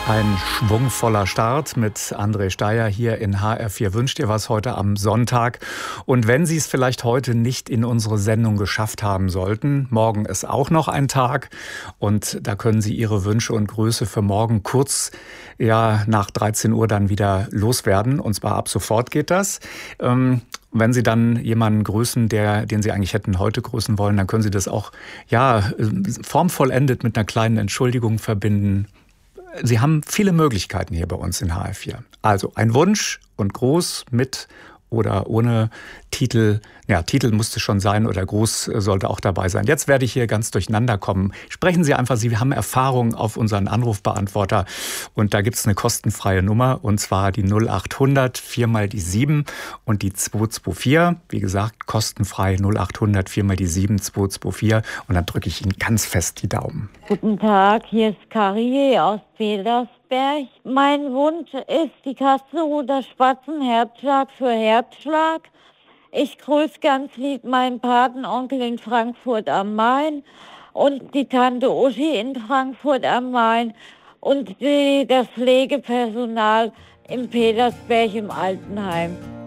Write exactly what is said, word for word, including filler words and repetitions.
Ein schwungvoller Start mit André Steyer hier in H R vier Wünscht ihr was heute am Sonntag. Und wenn Sie es vielleicht heute nicht in unsere Sendung geschafft haben sollten, morgen ist auch noch ein Tag und da können Sie Ihre Wünsche und Grüße für morgen kurz ja, nach dreizehn Uhr dann wieder loswerden. Und zwar ab sofort geht das. Ähm, Wenn Sie dann jemanden grüßen, der, den Sie eigentlich hätten heute grüßen wollen, dann können Sie das auch ja, formvollendet mit einer kleinen Entschuldigung verbinden. Sie haben viele Möglichkeiten hier bei uns in H R vier. Also ein Wunsch und Gruß mit oder ohne Titel. Ja, Titel musste schon sein oder Gruß sollte auch dabei sein. Jetzt werde ich hier ganz durcheinander kommen. Sprechen Sie einfach, Sie haben Erfahrung auf unseren Anrufbeantworter und da gibt es eine kostenfreie Nummer und zwar die null acht hundert vier mal die sieben und die zwei zwei vier. Wie gesagt, kostenfrei null acht hundert vier mal die sieben zwei zwei vier und dann drücke ich Ihnen ganz fest die Daumen. Guten Tag, hier ist Karie aus Petersberg. Mein Wunsch ist die Kastenruder Spatzenherzschlag für Herzschlag. Ich grüße ganz lieb meinen Patenonkel in Frankfurt am Main und die Tante Uschi in Frankfurt am Main und die, das Pflegepersonal in Petersberg im Altenheim.